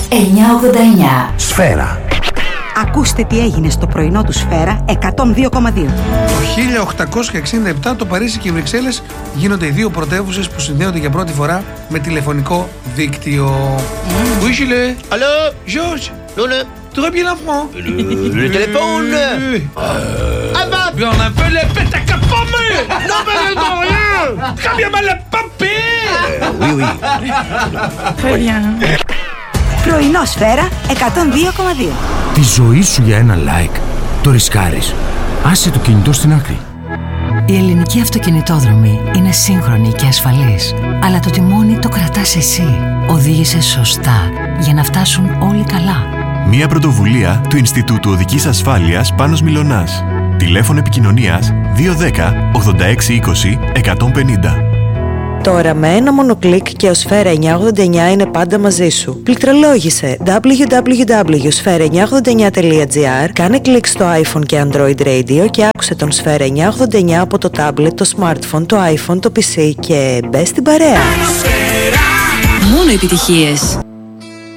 989. Σφαίρα. Ακούστε τι έγινε στο πρωινό του Σφαίρα 102,2. Το 1867 το Παρίσι και οι Βρυξέλλες γίνονται οι δύο πρωτεύουσες που συνδέονται για πρώτη φορά με τηλεφωνικό δίκτυο. Oui, je l'ai. Allô? Georges, Non, non. tu aurais bien l'enfant. Le téléphone. Ah bah. Bien, on a un peu les pètes à capomer. Non, mais non, rien. Très bien mal à papier. Oui, oui. Très bien. Πρωινό Σφαίρα 102,2. Τη ζωή σου για ένα like το ρισκάρεις. Άσε το κινητό στην άκρη. Η ελληνική αυτοκινητόδρομη είναι σύγχρονη και ασφαλής, αλλά το τιμόνι το κρατάς εσύ. Οδήγησε σωστά για να φτάσουν όλοι καλά. Μια πρωτοβουλία του Ινστιτούτου Οδικής Ασφάλειας Πάνος Μιλωνάς. Τηλέφωνο επικοινωνίας 210 86 20 150. Τώρα με ένα μόνο κλικ και ο Σφαίρα 989 είναι πάντα μαζί σου. Πληκτρολόγησε www.sfera989.gr, κάνε κλικ στο iPhone και Android Radio και άκουσε τον Σφαίρα 989 από το tablet, το smartphone, το iPhone, το PC και μπες στην παρέα. Μόνο επιτυχίες.